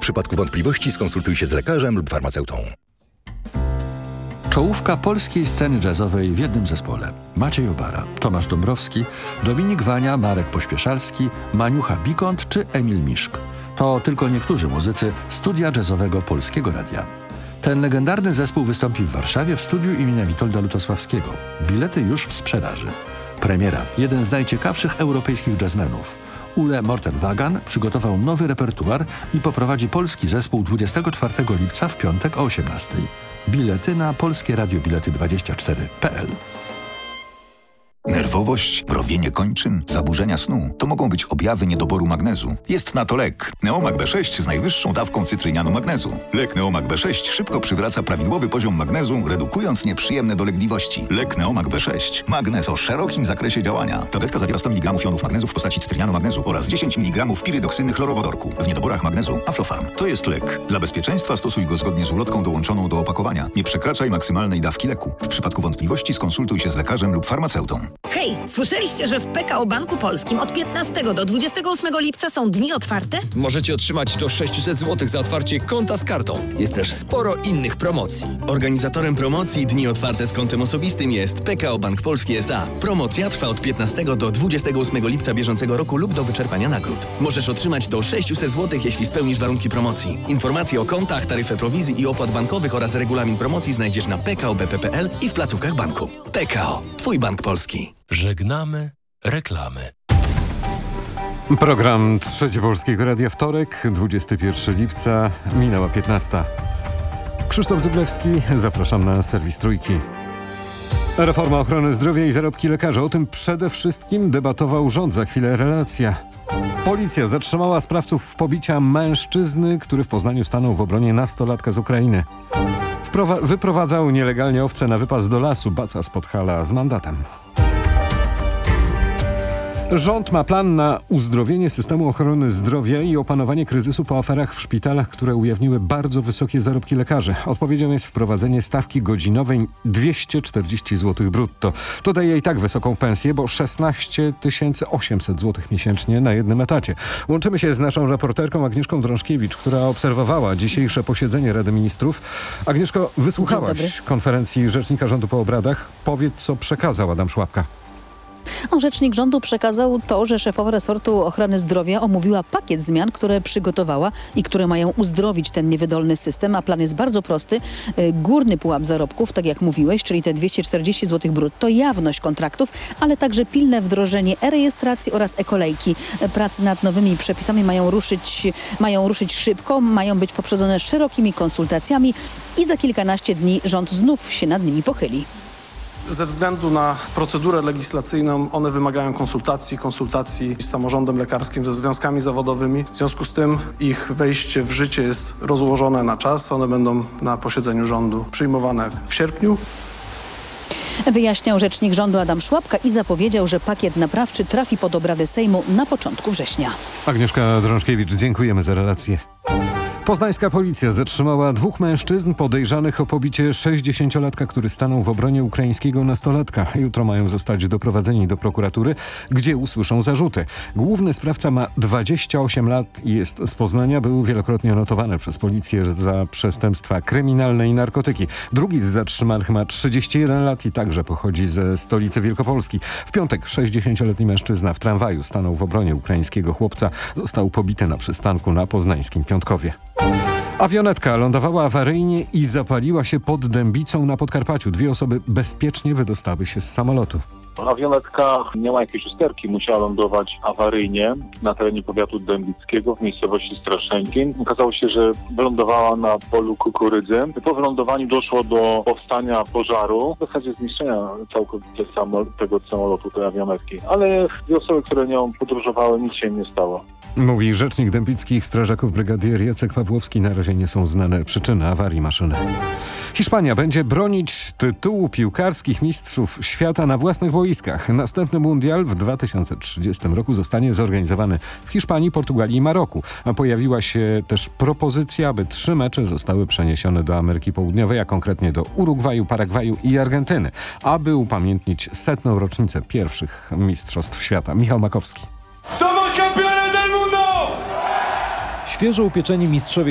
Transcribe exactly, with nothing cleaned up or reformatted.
przypadku wątpliwości skonsultuj się z lekarzem lub farmaceutą. Czołówka polskiej sceny jazzowej w jednym zespole. Maciej Obara, Tomasz Dąbrowski, Dominik Wania, Marek Pośpieszalski, Maniucha Bikont czy Emil Miszk. To tylko niektórzy muzycy studia jazzowego Polskiego Radia. Ten legendarny zespół wystąpi w Warszawie w studiu imienia Witolda Lutosławskiego. Bilety już w sprzedaży. Premiera. Jeden z najciekawszych europejskich jazzmenów. Ule Morten-Wagan przygotował nowy repertuar i poprowadzi polski zespół dwudziestego czwartego lipca w piątek o osiemnastej. Bilety na polskie radio bilety dwadzieścia cztery kropka p l. Nerwowość, mrowienie kończyn, zaburzenia snu to mogą być objawy niedoboru magnezu. Jest na to lek. Neomag B sześć z najwyższą dawką cytrynianu magnezu. Lek Neomag B sześć szybko przywraca prawidłowy poziom magnezu, redukując nieprzyjemne dolegliwości. Lek Neomag B sześć. Magnez o szerokim zakresie działania. Tabletka zawiera sto miligramów jonów magnezu w postaci cytrynianu magnezu oraz dziesięć miligramów pirydoksyny chlorowodorku. W niedoborach magnezu Aflofarm. To jest lek. Dla bezpieczeństwa stosuj go zgodnie z ulotką dołączoną do opakowania. Nie przekraczaj maksymalnej dawki leku. W przypadku wątpliwości skonsultuj się z lekarzem lub farmaceutą. Hej, słyszeliście, że w P K O Banku Polskim od piętnastego do dwudziestego ósmego lipca są dni otwarte? Możecie otrzymać do sześćset złotych za otwarcie konta z kartą. Jest też sporo innych promocji. Organizatorem promocji Dni Otwarte z kontem osobistym jest P K O Bank Polski S A. Promocja trwa od piętnastego do dwudziestego ósmego lipca bieżącego roku lub do wyczerpania nagród. Możesz otrzymać do sześćset złotych, jeśli spełnisz warunki promocji. Informacje o kontach, taryfę prowizji i opłat bankowych oraz regulamin promocji znajdziesz na p k o b p kropka p l i w placówkach banku. P K O. Twój bank polski. Żegnamy reklamy. Program Trzecie Polskiego Radia, wtorek, dwudziestego pierwszego lipca, minęła piętnasta. Krzysztof Zyblewski, zapraszam na serwis Trójki. Reforma ochrony zdrowia i zarobki lekarzy. O tym przede wszystkim debatował rząd. Za chwilę relacja. Policja zatrzymała sprawców pobicia mężczyzny, który w Poznaniu stanął w obronie nastolatka z Ukrainy. Wprowa- wyprowadzał nielegalnie owce na wypas do lasu. Baca z Podhala z mandatem. Rząd ma plan na uzdrowienie systemu ochrony zdrowia i opanowanie kryzysu po aferach w szpitalach, które ujawniły bardzo wysokie zarobki lekarzy. Odpowiedzią jest wprowadzenie stawki godzinowej dwieście czterdzieści złotych brutto. To daje i tak wysoką pensję, bo szesnaście tysięcy osiemset złotych miesięcznie na jednym etacie. Łączymy się z naszą reporterką Agnieszką Drążkiewicz, która obserwowała dzisiejsze posiedzenie Rady Ministrów. Agnieszko, wysłuchałaś konferencji rzecznika rządu po obradach. Powiedz, co przekazał Adam Szłapka. Rzecznik rządu przekazał to, że szefowa resortu ochrony zdrowia omówiła pakiet zmian, które przygotowała i które mają uzdrowić ten niewydolny system, a plan jest bardzo prosty. Górny pułap zarobków, tak jak mówiłeś, czyli te dwieście czterdzieści złotych brutto, jawność kontraktów, ale także pilne wdrożenie e-rejestracji oraz e-kolejki. Prace nad nowymi przepisami mają ruszyć, mają ruszyć szybko, mają być poprzedzone szerokimi konsultacjami i za kilkanaście dni rząd znów się nad nimi pochyli. Ze względu na procedurę legislacyjną one wymagają konsultacji, konsultacji z samorządem lekarskim, ze związkami zawodowymi. W związku z tym ich wejście w życie jest rozłożone na czas. One będą na posiedzeniu rządu przyjmowane w sierpniu. Wyjaśniał rzecznik rządu Adam Szłapka i zapowiedział, że pakiet naprawczy trafi pod obrady Sejmu na początku września. Agnieszka Drążkiewicz, dziękujemy za relację. Poznańska policja zatrzymała dwóch mężczyzn podejrzanych o pobicie sześćdziesięciolatka, który stanął w obronie ukraińskiego nastolatka. Jutro mają zostać doprowadzeni do prokuratury, gdzie usłyszą zarzuty. Główny sprawca ma dwadzieścia osiem lat i jest z Poznania. Był wielokrotnie notowany przez policję za przestępstwa kryminalne i narkotyki. Drugi z zatrzymanych ma trzydzieści jeden lat i także pochodzi ze stolicy Wielkopolski. W piątek sześćdziesięcioletni mężczyzna w tramwaju stanął w obronie ukraińskiego chłopca. Został pobity na przystanku na poznańskim Piątkowie. Awionetka lądowała awaryjnie i zapaliła się pod Dębicą na Podkarpaciu. Dwie osoby bezpiecznie wydostały się z samolotu. Awionetka miała jakieś usterki, musiała lądować awaryjnie na terenie powiatu dębickiego w miejscowości Straszęgin. Okazało się, że wylądowała na polu kukurydzy. Po wylądowaniu doszło do powstania pożaru, w zasadzie zniszczenia całkowitego tego samolotu, tej awionetki. Ale dwie osoby, które nią podróżowały, nic się im nie stało. Mówi rzecznik dębickich strażaków brygadier Jacek Pawłowski. Na razie nie są znane przyczyny awarii maszyny. Hiszpania będzie bronić tytułu piłkarskich mistrzów świata na własnych boiskach. Następny mundial w dwa tysiące trzydziestym roku zostanie zorganizowany w Hiszpanii, Portugalii i Maroku. A pojawiła się też propozycja, aby trzy mecze zostały przeniesione do Ameryki Południowej, a konkretnie do Urugwaju, Paragwaju i Argentyny, aby upamiętnić setną rocznicę pierwszych mistrzostw świata. Michał Makowski. Świeżo upieczeni mistrzowie